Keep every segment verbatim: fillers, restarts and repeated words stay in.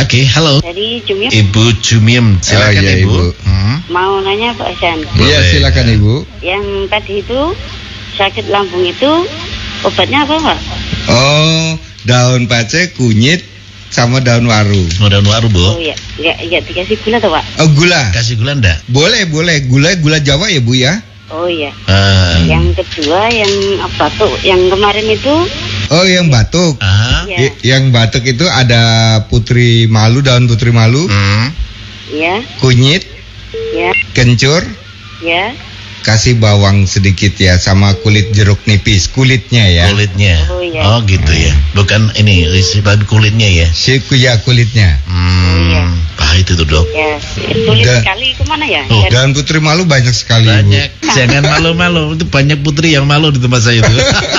Oke, halo. Jadi Jumim. Ibu Jumim, silakan oh, iya, Ibu. Ibu. Hmm? Mau nanya Pak Hasan. Iya, silakan Ibu. Yang tadi itu sakit lambung itu obatnya apa Pak? Oh, daun pace, kunyit, sama daun waru. Oh, daun waru, Bu. Oh iya, enggak enggak dikasih gula tuh Pak? Oh, gula. Kasih gula enggak? Boleh, boleh. Gula gula Jawa ya, Bu ya? Oh iya. Uh. Yang kedua yang apa tuh? Yang kemarin itu? Oh, yang batuk. Uh. Iya. Y- yang batuk itu ada putri malu, daun putri malu, Hmm. Iya. kunyit, Iya. kencur, Iya. kasih bawang sedikit ya, sama kulit jeruk nipis, kulitnya ya. Kulitnya. Oh, iya. Oh, gitu ya. Bukan ini, isi tapi kulitnya ya. Siku ya kulitnya. Hmm. Iya. Pahit itu, Dok. Ya, sulit Da- sekali kemana ya? Oh, Ya, Daun putri malu banyak sekali, Banyak. Bu. Jangan malu-malu. Itu banyak putri yang malu di tempat saya itu.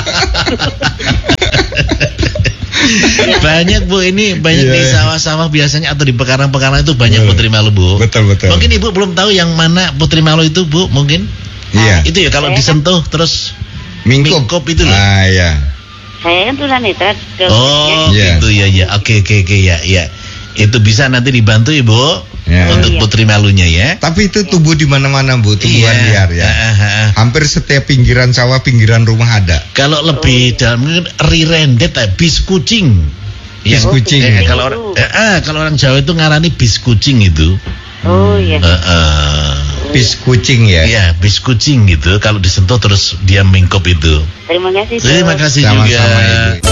Banyak Bu, ini banyak Iya. di sawah-sawah biasanya atau di pekarangan-pekarangan itu banyak Betul. putri malu, Bu. Betul, betul. Mungkin Ibu belum tahu yang mana putri malu itu, Bu, mungkin? Iya. Itu ya kalau Saya- disentuh terus Mingkup. mingkup itu loh. Ah, ya. saya kan tunanetra. Oh, Iya. gitu ya, ya. Oke, oke, oke, ya, ya. Itu bisa nanti dibantu Ibu Ya. untuk Oh, iya. putri malunya ya. Tapi itu tumbuh di mana-mana, Bu, tumbuhan Iya. liar ya. Ah, ah, ah. Hampir setiap pinggiran sawah, pinggiran rumah ada. Kalau lebih dalam mungkin rirendet, eh, bis kucing. Bis Yang- kucing. eh, ya? kalau orang, eh, ah, kalau orang Jawa itu ngarani bis kucing itu. Oh iya. Eh, eh. Pis kucing ya. Iya, bis kucing gitu. Kalau disentuh terus dia mingkup itu. Terima kasih. Dok. Terima kasih juga. Sama-sama, Ibu.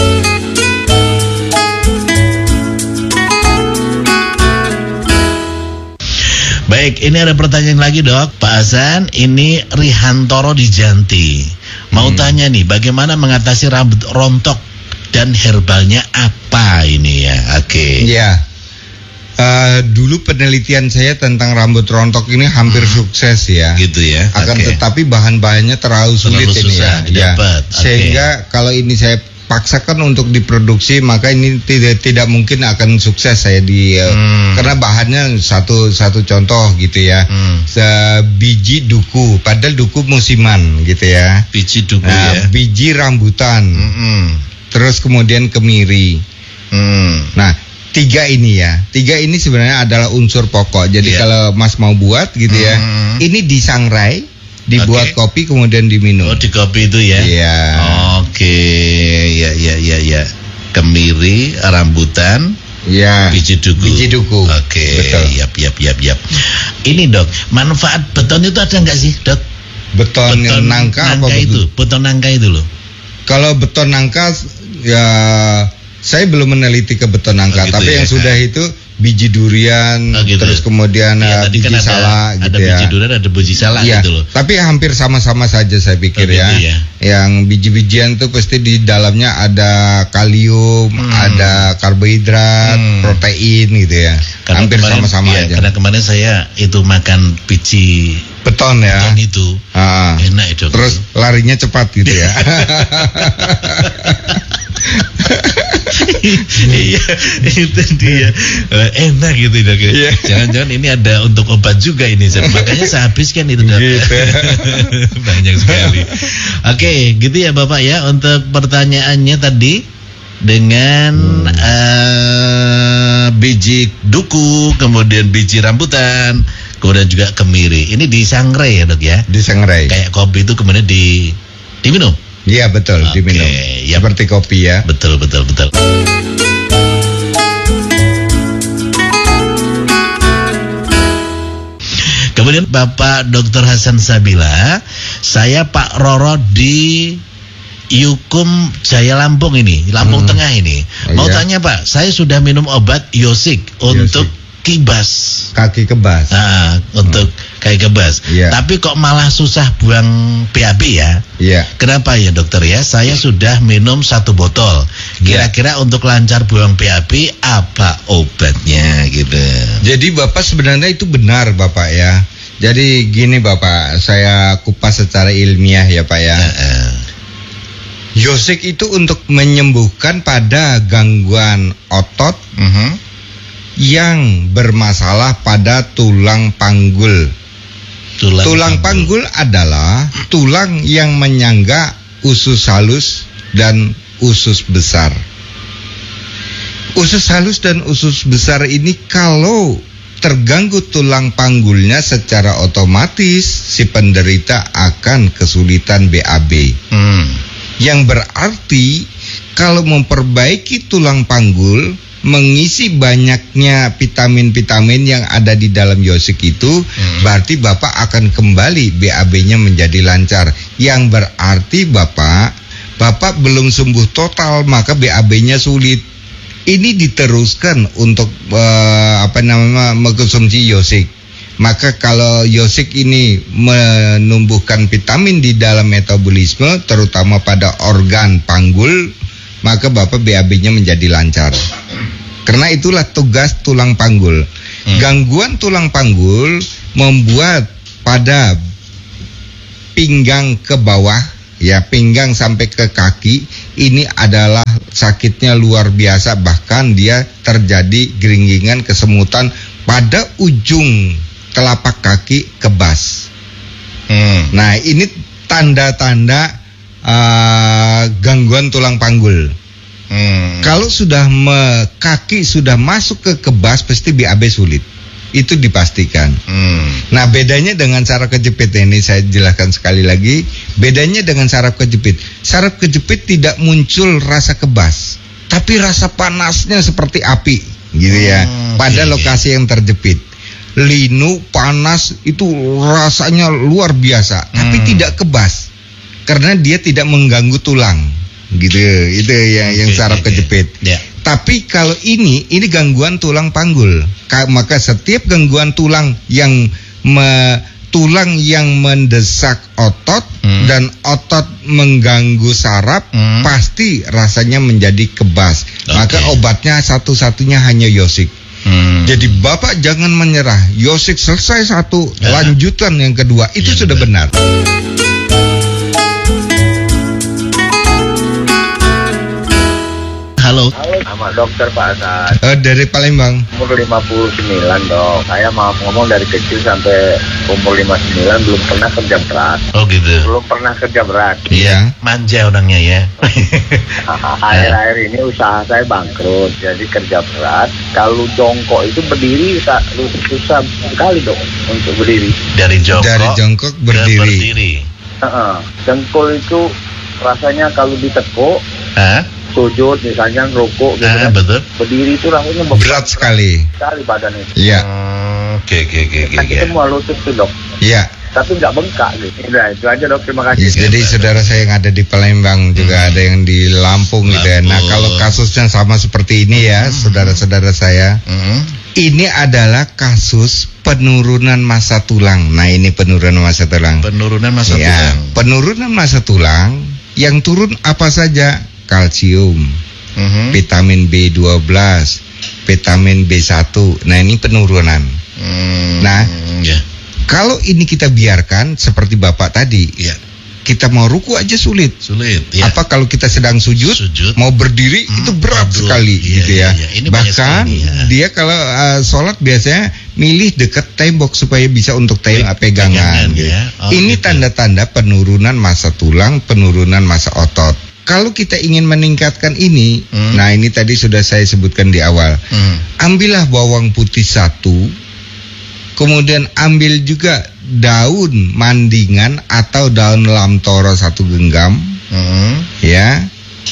Baik, ini ada pertanyaan lagi, Dok. Pak Hasan, ini Rihantoro di Janti. Mau Hmm. tanya nih, bagaimana mengatasi rambut rontok dan herbalnya apa ini ya? Oke. Iya. Eh, dulu penelitian saya tentang rambut rontok ini hampir sukses ya. Gitu ya. Akan Oke. tetapi bahan-bahannya terlalu sulit Terlalu ini susah ya. didapat. Ya. Oke. Sehingga kalau ini saya paksakan untuk diproduksi, maka ini tidak tidak mungkin akan sukses saya di eh, Hmm. karena bahannya satu satu contoh gitu ya. Hmm. Se- biji duku, padahal duku musiman gitu ya. Biji duku Nah, ya. biji rambutan, Mm-mm. terus kemudian kemiri. Hmm. Nah, tiga ini ya, tiga ini sebenarnya adalah unsur pokok. Jadi Iya. kalau Mas mau buat gitu ya, Hmm. ini disangrai, dibuat Oke. kopi kemudian diminum. Oh, di kopi itu ya. Iya. Oke, ya ya ya ya. Kemiri, rambutan, Iya. biji duku. Biji duku. Oke, Betul. yap yap yap yap. Ini, Dok, manfaat beton itu ada nggak sih, Dok? Beton, yang nangka, apa itu, betul? beton nangka itu loh. Kalau beton nangka ya saya belum meneliti ke beton nangka, Oh, gitu tapi ya. yang sudah itu biji durian, Oh, gitu. terus kemudian Ya, uh, tadi biji kan ada, salak ada gitu ya. biji durian, ada biji salak Iya, gitu loh. tapi hampir sama-sama saja saya pikir Oh, gitu ya. ya. Yang biji-bijian itu pasti di dalamnya ada kalium, Hmm. ada karbohidrat, Hmm. protein gitu ya. Karena hampir kemarin- sama-sama iya, aja. Karena kemarin saya itu makan biji Beton ya. beton itu. Ah. Enak itu. Terus larinya cepat gitu ya. Iya, itu dia. Eh, Enak gitu, Dok. Iya. Jangan-jangan ini ada untuk obat juga ini. Makanya saya habiskan itu, Dok. Gitu. Banyak sekali. Oke, gitu ya Bapak ya untuk pertanyaannya tadi dengan eh, biji duku, kemudian biji rambutan, kemudian juga kemiri. Ini disangrai ya, Dok ya. Disangrai. Kayak kopi itu kemudian di diminum. Iya betul, Oke, diminum. ya. Seperti kopi ya. Betul, betul, betul. Kemudian Bapak Doktor Hasan Sabila, saya Pak Roro di Yukum Jaya Lampung ini, Lampung Hmm. Tengah ini. Oh, Mau iya. tanya Pak, saya sudah minum obat Yosik untuk kibas. Kaki kebas. Nah, untuk kayak kebas. Iya. Tapi kok malah susah buang B A B ya? Iya. Kenapa ya dokter ya? Saya sudah minum satu botol. Kira-kira untuk lancar buang B A B apa obatnya gitu? Jadi Bapak sebenarnya itu benar Bapak ya. Jadi gini Bapak, saya kupas secara ilmiah ya Pak ya. Heeh. Yosik itu untuk menyembuhkan pada gangguan otot Mhm. yang bermasalah pada tulang panggul. Tulang, Tulang panggul adalah tulang yang menyangga usus halus dan usus besar. Usus halus dan usus besar ini kalau terganggu tulang panggulnya, secara otomatis si penderita akan kesulitan B A B. Hmm. Yang berarti kalau memperbaiki tulang panggul, mengisi banyaknya vitamin-vitamin yang ada di dalam yosik itu, hmm. berarti Bapak akan kembali B A B-nya menjadi lancar. Yang berarti Bapak, Bapak belum sembuh total, maka B A B-nya sulit. Ini diteruskan untuk uh, apa namanya mengkonsumsi yosik. Maka kalau yosik ini menumbuhkan vitamin di dalam metabolisme, terutama pada organ panggul, maka Bapak B A B-nya menjadi lancar. Karena itulah tugas tulang panggul. Hmm. Gangguan tulang panggul membuat pada pinggang ke bawah, ya pinggang sampai ke kaki, ini adalah sakitnya luar biasa. Bahkan dia terjadi geringgingan, kesemutan pada ujung telapak kaki kebas. Hmm. Nah ini tanda-tanda uh, gangguan tulang panggul. Hmm. Kalau sudah me, kaki sudah masuk ke kebas, pasti B A B sulit. Itu dipastikan. Hmm. Nah bedanya dengan saraf kejepit, ini saya jelaskan sekali lagi. Bedanya dengan saraf kejepit, saraf kejepit tidak muncul rasa kebas, tapi rasa panasnya seperti api, gitu ya. Hmm, pada okay. lokasi yang terjepit, linu panas itu rasanya luar biasa, hmm. tapi tidak kebas karena dia tidak mengganggu tulang, gitu. Itu yang okay, yang saraf okay. kejepit. Yeah. Tapi kalau ini, ini gangguan tulang panggul. Maka setiap gangguan tulang yang me, tulang yang mendesak otot hmm. dan otot mengganggu saraf, hmm. pasti rasanya menjadi kebas. Okay. Maka obatnya satu-satunya hanya yosik. Hmm. Jadi Bapak jangan menyerah. Yosik selesai satu, ya. lanjutan yang kedua, itu ya, sudah benar. Halo. Halo, nama dokter Pak Hasan. Uh, dari Palembang. Umur lima puluh sembilan dok. Saya mau ngomong dari kecil sampai umur lima puluh sembilan belum pernah kerja berat. Oh gitu. Belum pernah kerja berat. Iya. Manja orangnya ya. Akhir-akhir ini usaha saya bangkrut, jadi kerja berat. Kalau jongkok itu berdiri susah sekali dok untuk berdiri. Dari jongkok. Dari jongkok berdiri. berdiri. Uh-uh. Jengkol itu rasanya kalau ditekuk. Hah? Sujud misalnya rukuk gitu ah, kan. Betul. Berdiri itu rasanya berat sekali. Sekali badan itu. Iya. Oke oke oke oke. Semua lutut tuh dok. Iya. Tapi nggak bengkak gitu. Udah itu aja dok, terima kasih. Yes, jadi saudara saya yang ada di Palembang juga hmm. ada yang di Lampung, Lampung gitu ya. Nah kalau kasusnya sama seperti ini ya, hmm. saudara-saudara saya, hmm. ini adalah kasus penurunan massa tulang. Nah ini penurunan massa tulang. Penurunan massa ya, tulang. Penurunan massa tulang yang turun apa saja? Kalsium, uh-huh. vitamin B dua belas, vitamin B satu. Nah ini penurunan. Hmm, nah yeah. kalau ini kita biarkan seperti Bapak tadi, yeah. kita mau ruku aja sulit. Sulit. Yeah. Apa kalau kita sedang sujud, sujud. mau berdiri hmm, itu berat aduh, sekali, iya, gitu ya. Iya, iya. Bahkan sekali, ya. dia kalau uh, sholat biasanya milih dekat tembok supaya bisa untuk te- pegangan. pegangan gitu. Ya. Oh, ini gitu. Tanda-tanda penurunan massa tulang, penurunan massa otot. Kalau kita ingin meningkatkan ini, hmm. nah ini tadi sudah saya sebutkan di awal. Hmm. Ambillah bawang putih satu, kemudian ambil juga daun mandingan atau daun lamtoro satu genggam, hmm. ya.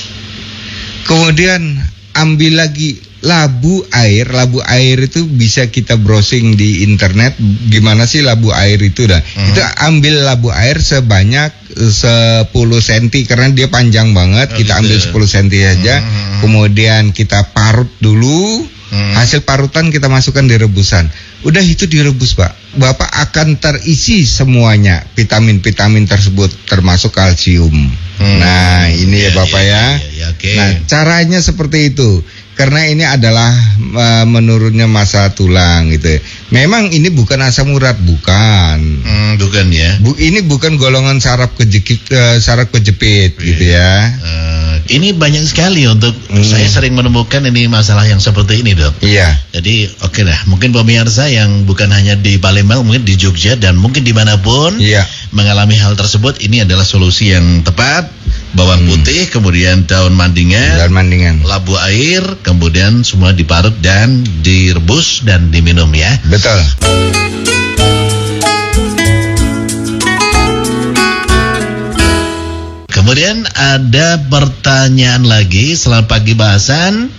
Kemudian ambil lagi labu air. Labu air itu bisa kita browsing di internet. Gimana sih labu air itu dah? Hmm. Kita ambil labu air sebanyak sepuluh sentimeter karena dia panjang banget. Oh, kita gitu. Ambil sepuluh sentimeter saja. Hmm. Kemudian kita parut dulu. Hmm. Hasil parutan kita masukkan di rebusan. Udah itu direbus Pak. Bapak akan terisi semuanya vitamin-vitamin tersebut termasuk kalsium. Hmm. Nah ini ya, ya Bapak ya. ya. ya, ya okay. Nah caranya seperti itu. Karena ini adalah uh, menurunnya massa tulang gitu. Memang ini bukan asam urat, bukan. Hmm, bukan ya. Bu, ini bukan golongan saraf kejepit, uh, saraf kejepit yeah. gitu ya. Uh, ini banyak sekali untuk hmm. saya sering menemukan ini masalah yang seperti ini dok. Iya. Jadi oke okay lah, mungkin pemirsa yang bukan hanya di Palembang, mungkin di Jogja dan mungkin dimanapun yeah. mengalami hal tersebut, ini adalah solusi yang tepat bawang putih, kemudian daun mandingan, daun mandingan, labu air, kemudian semua diparut dan direbus dan diminum ya. Betul. Kemudian ada pertanyaan lagi. Selamat pagi bahasan.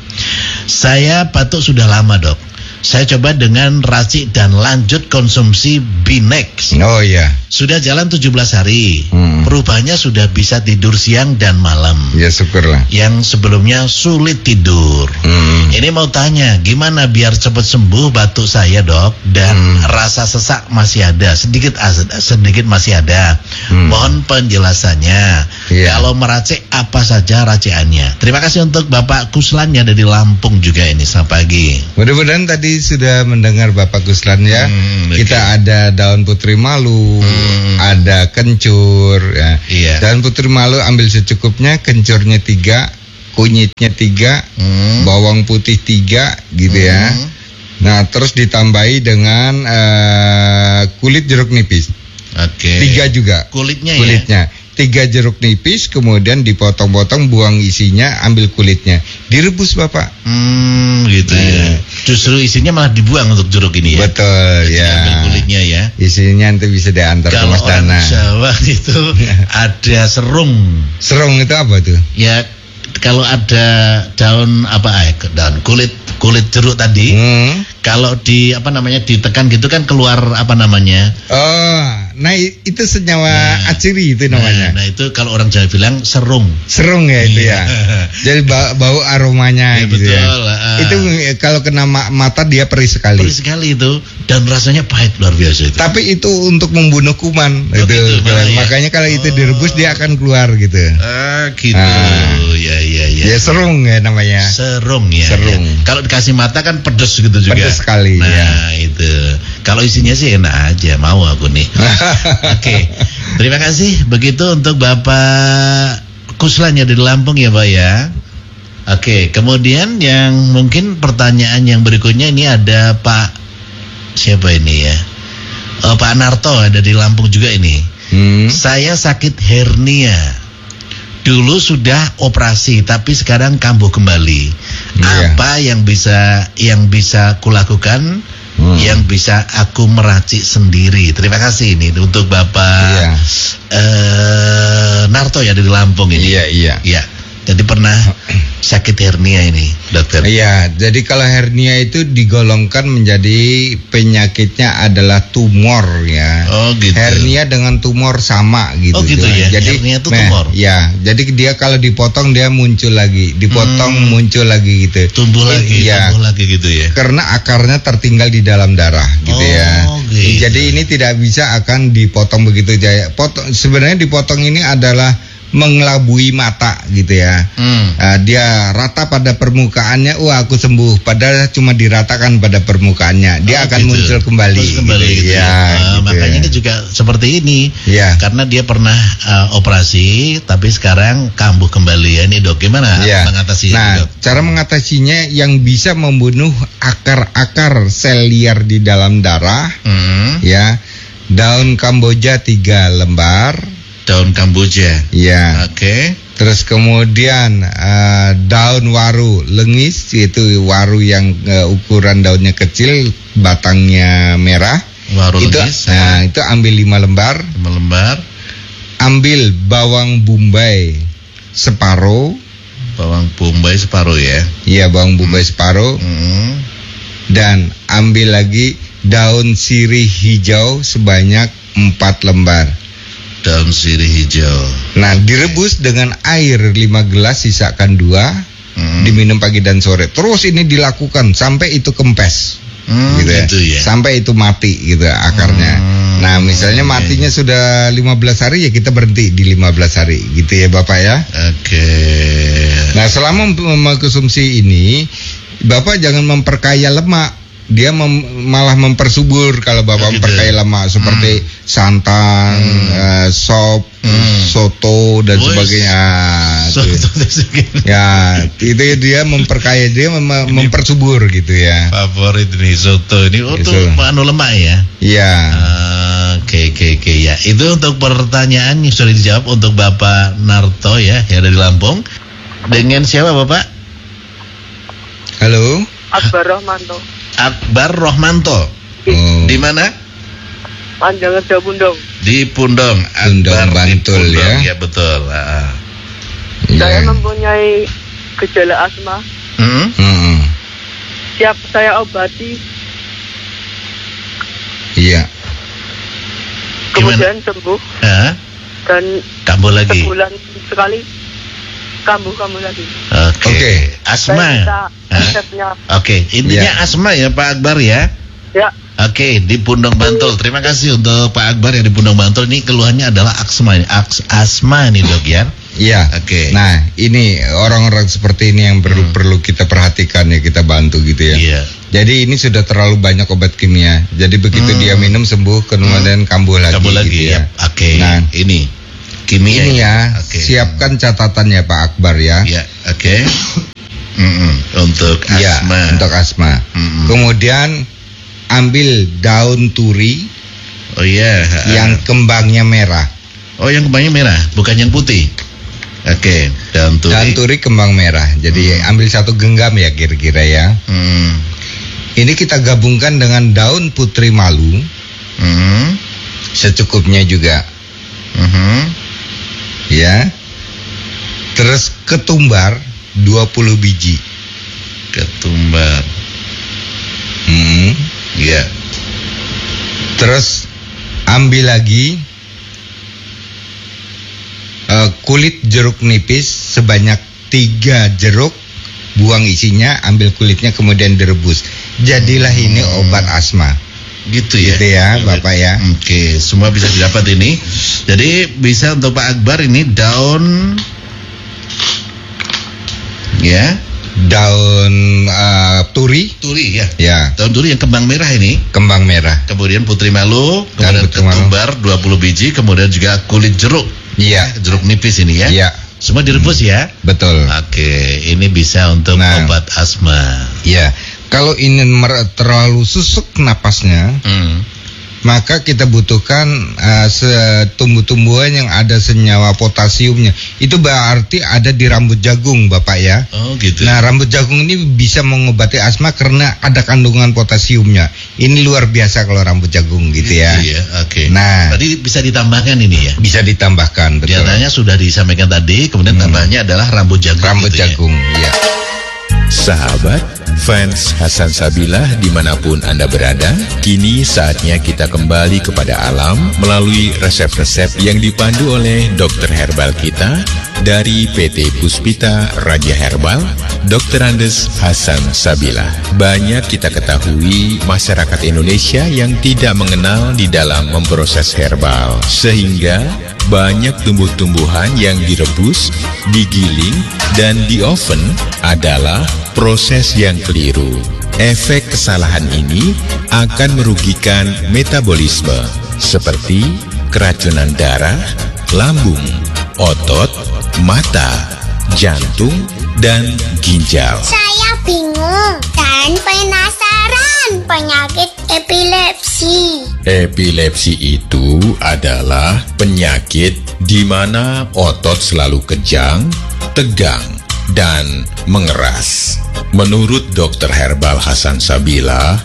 Saya batuk sudah lama, Dok. Saya coba dengan racik dan lanjut konsumsi Binex. Oh iya. Sudah jalan tujuh belas hari. Hmm. Perubahannya sudah bisa tidur siang dan malam. Ya syukurlah. Yang sebelumnya sulit tidur. Hmm. Ini mau tanya, gimana biar cepat sembuh batuk saya, Dok? Dan hmm. rasa sesak masih ada, sedikit sedikit masih ada. Hmm. Mohon penjelasannya. Yeah. Kalau meracik apa saja racikannya? Terima kasih untuk Bapak Kuslan yang ada di Lampung juga ini. Selamat pagi. Mudah-mudahan tadi sudah mendengar Bapak Kuslan ya. Hmm, okay. Kita ada daun putri malu, hmm. ada kencur ya. Iya. Daun putri malu ambil secukupnya, kencurnya tiga, kunyitnya tiga, hmm. bawang putih tiga gitu hmm. ya. Nah terus ditambahi dengan uh, kulit jeruk nipis. Oke. Okay. Tiga juga. Kulitnya, kulitnya. ya. Tiga jeruk nipis, kemudian dipotong-potong, buang isinya, ambil kulitnya, direbus Bapak. Hmm, gitu nah. ya. Justru isinya malah dibuang untuk jeruk ini ya. Betul. Jadi ya. Ambil kulitnya ya. Isinya nanti bisa diantar ke Mas Dana. Kalau orang Jawa itu ada serung. Serung itu apa tuh? Ya kalau ada daun apa eh daun kulit kulit jeruk tadi, hmm. kalau di apa namanya ditekan gitu kan keluar apa namanya? Oh, nah itu senyawa nah, aciri itu namanya. Nah, nah itu kalau orang Jawa bilang serung. Serung ya itu ya. Jadi bau, bau aromanya ya, gitu betul, ya. Uh, itu kalau kena mata dia perih sekali. Perih sekali itu dan rasanya pahit luar biasa itu. Tapi itu untuk membunuh kuman oh, itu. Gitu, ya. Makanya kalau itu direbus dia akan keluar gitu. Ah, gitu. Ah. Ya ya ya. Ya serung ya namanya. Serung ya. Serung. Ya. Kalau dikasih mata kan pedes gitu juga. Pedes sekali. Nah ya. itu. Kalau isinya sih enak aja, mau aku nih. Oke. Okay. Terima kasih. Begitu untuk Bapak Kuslan yang di Lampung ya, Pak ya. Oke. Okay. Kemudian yang mungkin pertanyaan yang berikutnya ini ada Pak siapa ini ya? Oh, Pak Narto ada di Lampung juga ini. Hmm. Saya sakit hernia. Dulu sudah operasi tapi sekarang kambuh kembali. Yeah. Apa yang bisa yang bisa kulakukan? Hmm. Yang bisa aku meracik sendiri. Terima kasih ini untuk Bapak yeah. uh, Narto ya dari Lampung ini. Iya iya. Iya. Jadi pernah sakit hernia ini, dokter. Iya, jadi kalau hernia itu digolongkan menjadi penyakitnya adalah tumor ya. Oh gitu. Hernia dengan tumor sama gitu. Oh gitu ya. Jadi hernia itu tumor. Nah, ya, jadi dia kalau dipotong dia muncul lagi, dipotong hmm. muncul lagi gitu. Tumbuh lagi, ya, tumbuh lagi gitu ya. Karena akarnya tertinggal di dalam darah gitu oh, ya. Gitu. Jadi ini tidak bisa akan dipotong begitu aja. Potong sebenarnya dipotong ini adalah mengelabui mata gitu ya. Hmm. Uh, dia rata pada permukaannya, wah aku sembuh. Padahal cuma diratakan pada permukaannya. Dia oh, akan gitu. muncul kembali. Terus kembali gitu, gitu ya. Uh, gitu makanya ya. ini juga seperti ini. Ya. Karena dia pernah uh, operasi, tapi sekarang kambuh kembali ya. Ini dok, gimana ya. mengatasi Nah, itu, dok? cara mengatasinya yang bisa membunuh akar-akar sel liar di dalam darah, hmm. ya. Daun Kamboja tiga lembar. Daun Kamboja. Ya. Oke. Okay. Terus kemudian uh, daun waru lengis, yaitu waru yang uh, ukuran daunnya kecil, batangnya merah. Waru itu, lengis. Nah, itu ambil lima lembar. lima lembar. Ambil bawang bombay separuh. Bawang bombay separuh ya. Iya, bawang bombay hmm. separuh. Hmm. Dan ambil lagi daun sirih hijau sebanyak empat lembar. Daun sirih hijau. Nah, direbus dengan air lima gelas, sisakan dua, hmm. diminum pagi dan sore. Terus ini dilakukan sampai itu kempes, hmm, gitu, ya. gitu ya. Sampai itu mati gitu akarnya. Hmm, nah, misalnya okay. matinya sudah lima belas hari, ya kita berhenti di lima belas hari, gitu ya Bapak ya. Oke. Okay. Nah, selama mengkonsumsi ini, Bapak jangan memperkaya lemak. Dia mem, malah mempersubur kalau Bapak oh, gitu. memperkaya lemak seperti hmm. santan, hmm. uh, sop, hmm. soto dan Boys. sebagainya. Soto dan sebagainya. Ya, itu dia memperkaya, dia mem, mempersubur gitu ya. Favorit ini soto ini, oh tuh anu lemak ya? Iya. Uh, Oke, oke, oke ya. Itu untuk pertanyaan yang sudah dijawab untuk Bapak Narto ya, yang dari Lampung. Dengan siapa Bapak? Halo. Akbar Rohmanto. Akbar Rohmanto. Oh. Di mana? Panjang Kerja Pundong. Di Pundong. Pundong, Akbar di Bantul, Pundong, ya. Ya betul. Ah. Saya Ya. mempunyai gejala asma. Hmm? Hmm. Siap saya obati, Iya. kemudian sembuh Ah, dan kambuh lagi. sebulan sekali kambuh-kambuh lagi. Oke. Oke. Asma. Saya minta Hah? resepnya. Oke, intinya Ya. asma ya Pak Akbar ya. Ya, Oke, di Pundong Bantul. Terima kasih untuk Pak Akbar yang di Pundong Bantul. Ini keluhannya adalah asma, Aks, asma nih dok ya. Iya. Oke. Nah, ini orang-orang seperti ini yang perlu Hmm. perlu kita perhatikan ya, kita bantu gitu ya. Iya. Jadi ini sudah terlalu banyak obat kimia. Jadi begitu Hmm. dia minum sembuh, kemudian kambuh lagi. Kambuh lagi gitu ya. Oke. Nah, ini kimia. ini ya, Oke. siapkan catatannya Pak Akbar ya. Ya, oke. Mm-mm. Untuk Ya, asma. untuk asma. Mm-mm. Kemudian ambil daun turi Oh iya. ha-ha. yang kembangnya merah. Oh yang kembangnya merah, bukan yang putih. Oke, daun turi. Daun turi kembang merah. Jadi ambil satu genggam ya kira-kira ya. Hmm. Ini kita gabungkan dengan daun putri malu Hmm. secukupnya juga Hmm. ya. Terus ketumbar dua puluh biji. Ketumbar. Hmm. Ya. Terus ambil lagi eh, kulit jeruk nipis sebanyak tiga jeruk, buang isinya, ambil kulitnya kemudian direbus. Jadilah ini obat asma. Gitu ya. Gitu ya, Bapak ya. Oke, semua bisa didapat ini. Jadi bisa untuk Pak Akbar ini daun ya, Daun eh, turi, turi ya. ya, Daun turi yang kembang merah ini. kembang merah. Kemudian putri malu, Dan kemudian putri malu. ketumbar dua puluh biji, kemudian juga kulit jeruk. Iya, Jeruk nipis ini ya. iya, Semua direbus ya. betul. Oke, ini bisa untuk Nah. obat asma. Iya. Kalau ingin mer- terlalu susuk napasnya, Hmm. maka kita butuhkan uh, se- tumbuh-tumbuhan yang ada senyawa potasiumnya. Itu berarti ada di rambut jagung, Bapak ya. Oh gitu. Nah, rambut jagung ini bisa mengobati asma karena ada kandungan potasiumnya. Ini luar biasa kalau rambut jagung gitu ya. Iya, oke. Nah. Tadi bisa ditambahkan ini ya. Bisa ditambahkan, betul. Diantaranya sudah disampaikan tadi, kemudian Hmm. tambahnya adalah rambut jagung. Rambut gitu ya. jagung, iya. Sahabat, fans Hasan Sabilah dimanapun Anda berada, kini saatnya kita kembali kepada alam melalui resep-resep yang dipandu oleh dokter herbal kita dari P T Puspita Raja Herbal, dokter Andes Hasan Sabilah. Banyak kita ketahui masyarakat Indonesia yang tidak mengenal di dalam memproses herbal, sehingga banyak tumbuh-tumbuhan yang direbus, digiling, dan di oven adalah proses yang keliru. Efek kesalahan ini akan merugikan metabolisme seperti keracunan darah, lambung, otot, mata, jantung, dan ginjal. Saya bingung dan penasaran penyakit epilepsi. Epilepsi itu adalah penyakit di mana otot selalu kejang, tegang, dan mengeras. Menurut dokter herbal Hasan Sabilah,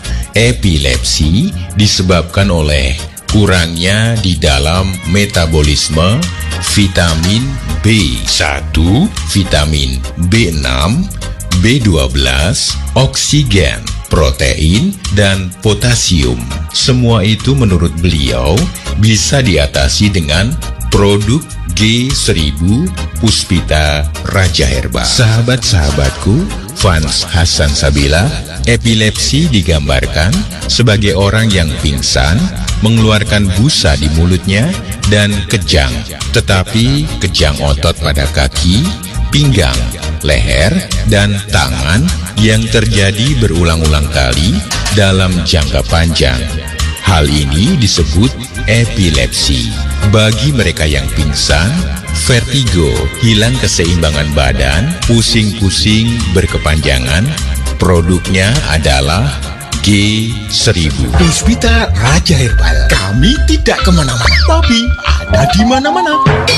epilepsi disebabkan oleh kurangnya di dalam metabolisme vitamin B satu, vitamin B enam, B dua belas, oksigen, protein, dan potasium. Semua itu menurut beliau bisa diatasi dengan produk G seribu Puspita Raja Herbal. Sahabat-sahabatku, fans Hasan Sabilah, epilepsi digambarkan sebagai orang yang pingsan, mengeluarkan busa di mulutnya, dan kejang. Tetapi kejang otot pada kaki, pinggang, leher, dan tangan yang terjadi berulang-ulang kali dalam jangka panjang. Hal ini disebut epilepsi. Bagi mereka yang pingsan, vertigo, hilang keseimbangan badan, pusing-pusing berkepanjangan, produknya adalah G seribu. Puspita Raja Herbal. Kami tidak kemana-mana, tapi ada di mana-mana.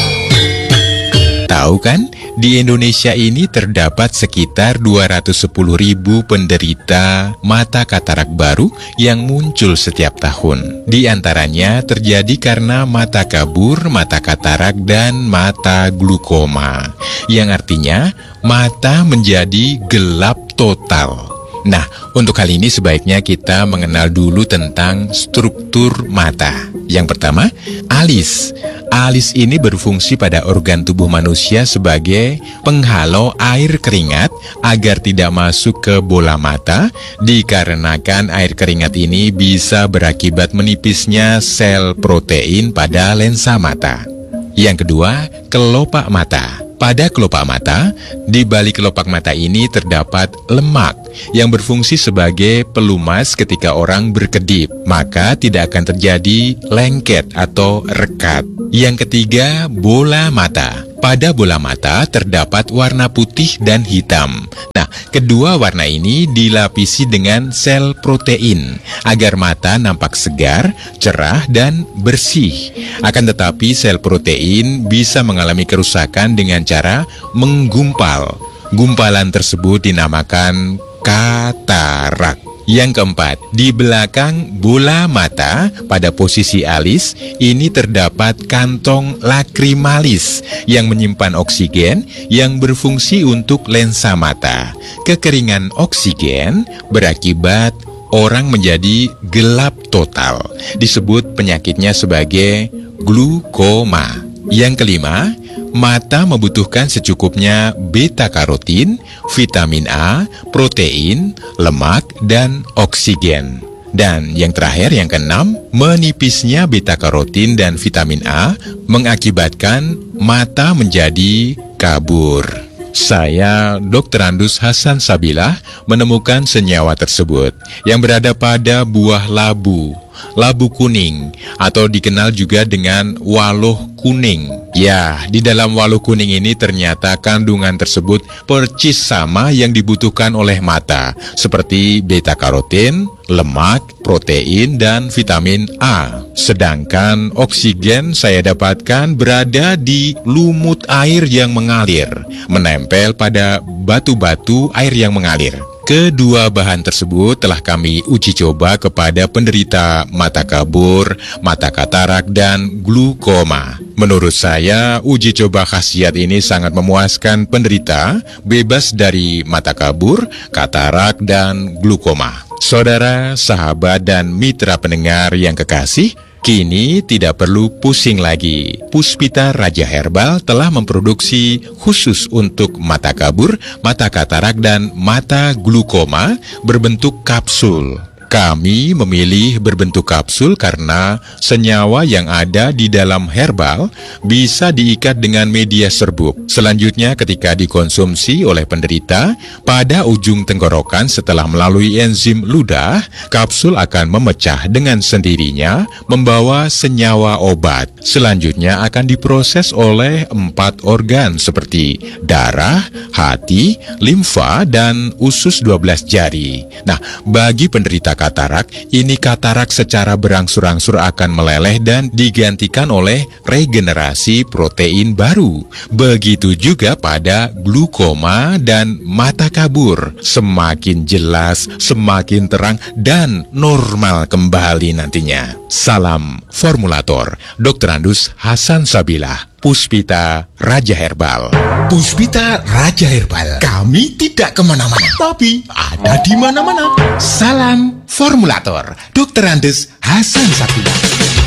Tahu kan, di Indonesia ini terdapat sekitar dua ratus sepuluh ribu penderita mata katarak baru yang muncul setiap tahun. Di antaranya terjadi karena mata kabur, mata katarak, dan mata glukoma, yang artinya mata menjadi gelap total. Nah, untuk hal ini sebaiknya kita mengenal dulu tentang struktur mata. Yang pertama, alis. Alis ini berfungsi pada organ tubuh manusia sebagai penghalau air keringat agar tidak masuk ke bola mata, dikarenakan air keringat ini bisa berakibat menipisnya sel protein pada lensa mata. Yang kedua, kelopak mata. Pada kelopak mata, di balik kelopak mata ini terdapat lemak yang berfungsi sebagai pelumas ketika orang berkedip, maka tidak akan terjadi lengket atau rekat. Yang ketiga, bola mata. Pada bola mata terdapat warna putih dan hitam. Nah, kedua warna ini dilapisi dengan sel protein agar mata nampak segar, cerah, dan bersih. Akan tetapi sel protein bisa mengalami kerusakan dengan cara menggumpal. Gumpalan tersebut dinamakan katarak. Yang keempat, di belakang bola mata pada posisi alis ini terdapat kantong lakrimalis yang menyimpan oksigen yang berfungsi untuk lensa mata. Kekeringan oksigen berakibat orang menjadi gelap total. Disebut penyakitnya sebagai glukoma. Yang kelima, mata membutuhkan secukupnya beta-karotin, vitamin A, protein, lemak, dan oksigen. Dan yang terakhir, yang keenam, menipisnya beta-karotin dan vitamin A mengakibatkan mata menjadi kabur. Saya, dokter Andus Hasan Sabilah, menemukan senyawa tersebut yang berada pada buah labu, labu kuning, atau dikenal juga dengan waluh kuning. Ya, di dalam waluh kuning ini ternyata kandungan tersebut percis sama yang dibutuhkan oleh mata, seperti beta-karotin, lemak, protein, dan vitamin A. Sedangkan oksigen saya dapatkan berada di lumut air yang mengalir, menempel pada batu-batu air yang mengalir. Kedua bahan tersebut telah kami uji coba kepada penderita mata kabur, mata katarak, dan glukoma. Menurut saya, uji coba khasiat ini sangat memuaskan penderita bebas dari mata kabur, katarak, dan glukoma. Saudara, sahabat, dan mitra pendengar yang kekasih, kini tidak perlu pusing lagi. Puspita Raja Herbal telah memproduksi khusus untuk mata kabur, mata katarak, dan mata glukoma berbentuk kapsul. Kami memilih berbentuk kapsul karena senyawa yang ada di dalam herbal bisa diikat dengan media serbuk. Selanjutnya ketika dikonsumsi oleh penderita, pada ujung tenggorokan setelah melalui enzim ludah, kapsul akan memecah dengan sendirinya membawa senyawa obat. Selanjutnya akan diproses oleh empat organ seperti darah, hati, limfa, dan usus dua belas jari. Nah, bagi penderita katarak, ini katarak secara berangsur-angsur akan meleleh dan digantikan oleh regenerasi protein baru. Begitu juga pada glukoma dan mata kabur. Semakin jelas, semakin terang, dan normal kembali nantinya. Salam formulator, dokter Andus Hasan Sabilah, Puspita Raja Herbal. Puspita Raja Herbal. Kami tidak kemana-mana, tapi ada di mana-mana. Salam formulator, dokter Andus Hasan Sabilah.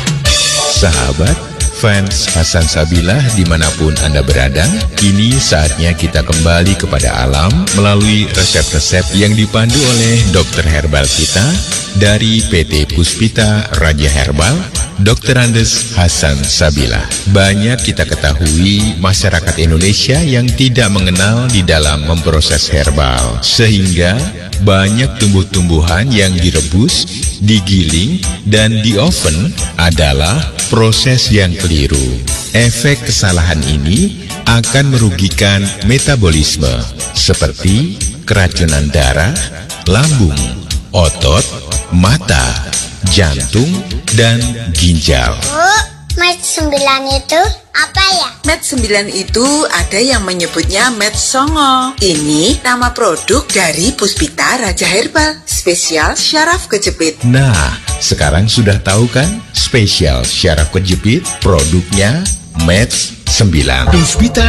Sahabat fans Hasan Sabilah dimanapun Anda berada, kini saatnya kita kembali kepada alam melalui resep-resep yang dipandu oleh dokter herbal kita dari P T Puspita Raja Herbal, dokter Andus Hasan Sabilah. Banyak kita ketahui masyarakat Indonesia yang tidak mengenal di dalam memproses herbal, sehingga banyak tumbuh-tumbuhan yang direbus, digiling, dan di oven adalah proses yang keliru. Efek kesalahan ini akan merugikan metabolisme seperti keracunan darah, lambung, otot, mata, jantung, dan ginjal. Bu, Med sembilan itu apa ya? Med sembilan itu ada yang menyebutnya Med Songo. Ini nama produk dari Puspita Raja Herbal, spesial syaraf kejepit. Nah, sekarang sudah tahu kan? Spesial syaraf kejepit, produknya Med sembilan. Puspita